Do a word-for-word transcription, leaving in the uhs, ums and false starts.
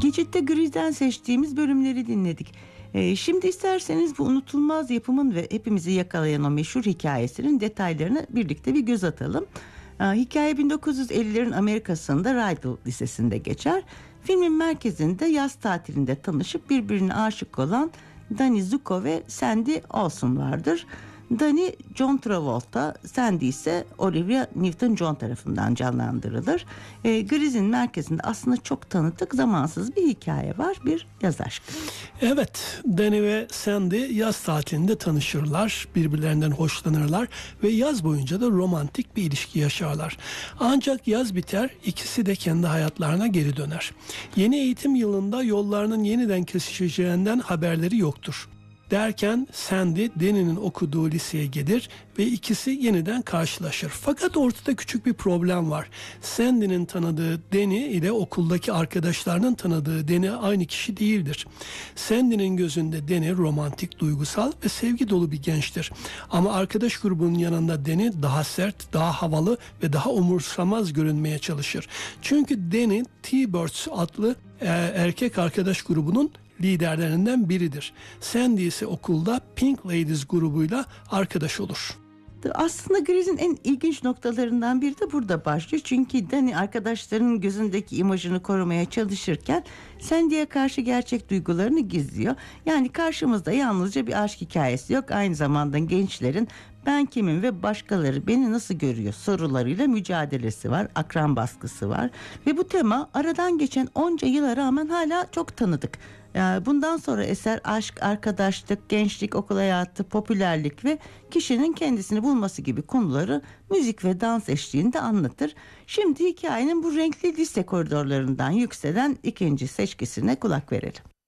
Geçitte Gris'den seçtiğimiz bölümleri dinledik. Ee, şimdi isterseniz bu unutulmaz yapımın ve hepimizi yakalayan o meşhur hikayesinin detaylarına birlikte bir göz atalım. Ee, hikaye bin dokuz yüz ellilerin Amerika'sında Rydell Lisesi'nde geçer. Filmin merkezinde yaz tatilinde tanışıp birbirine aşık olan Danny Zuko ve Sandy Olson vardır. Danny John Travolta, Sandy ise Olivia Newton-John tarafından canlandırılır. E, Gris'in merkezinde aslında çok tanıdık, zamansız bir hikaye var, bir yaz aşkı. Evet, Danny ve Sandy yaz tatilinde tanışırlar, birbirlerinden hoşlanırlar ve yaz boyunca da romantik bir ilişki yaşarlar. Ancak yaz biter, ikisi de kendi hayatlarına geri döner. Yeni eğitim yılında yollarının yeniden kesişeceğinden haberleri yoktur. Derken Sandy, Danny'nin okuduğu liseye gelir ve ikisi yeniden karşılaşır. Fakat ortada küçük bir problem var. Sandy'nin tanıdığı Danny ile okuldaki arkadaşlarının tanıdığı Danny aynı kişi değildir. Sandy'nin gözünde Danny romantik, duygusal ve sevgi dolu bir gençtir. Ama arkadaş grubunun yanında Danny daha sert, daha havalı ve daha umursamaz görünmeye çalışır. Çünkü Danny, T-Birds adlı e, erkek arkadaş grubunun liderlerinden biridir. Sandy ise okulda Pink Ladies grubuyla arkadaş olur. Aslında Gris'in en ilginç noktalarından biri de burada başlıyor. Çünkü Danny arkadaşlarının gözündeki imajını korumaya çalışırken Sandy'ye karşı gerçek duygularını gizliyor. Yani karşımızda yalnızca bir aşk hikayesi yok. Aynı zamanda gençlerin ben kimim ve başkaları beni nasıl görüyor sorularıyla mücadelesi var. Akran baskısı var. Ve bu tema aradan geçen onca yıla rağmen hala çok tanıdık. Bundan sonra eser aşk, arkadaşlık, gençlik, okul hayatı, popülerlik ve kişinin kendisini bulması gibi konuları müzik ve dans eşliğinde anlatır. Şimdi hikayenin bu renkli lise koridorlarından yükselen ikinci seçkisine kulak verelim.